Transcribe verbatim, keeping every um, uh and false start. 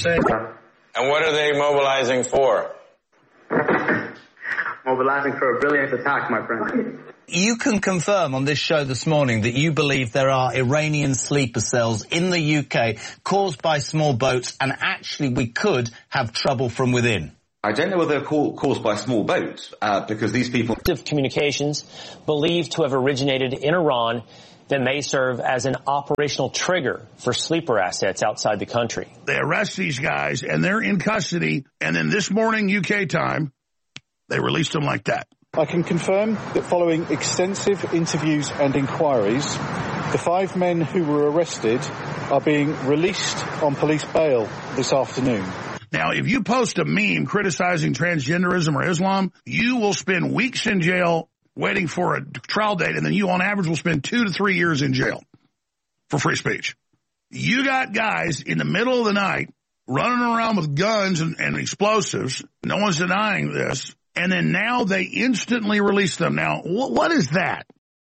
say. And what are they mobilizing for? Mobilizing for a brilliant attack, my friend. You can confirm on this show this morning that you believe there are Iranian sleeper cells in the U K caused by small boats, and actually we could have trouble from within. I don't know whether they're caused by small boats, uh, because these people... ...of communications believed to have originated in Iran that may serve as an operational trigger for sleeper assets outside the country. They arrest these guys, and they're in custody, and then this morning, U K time, they released them like that. I can confirm that following extensive interviews and inquiries, the five men who were arrested are being released on police bail this afternoon. Now, if you post a meme criticizing transgenderism or Islam, you will spend weeks in jail waiting for a trial date, and then you, on average, will spend two to three years in jail for free speech. You got guys in the middle of the night running around with guns and, and explosives. No one's denying this. And then now they instantly release them. Now, wh- what is that?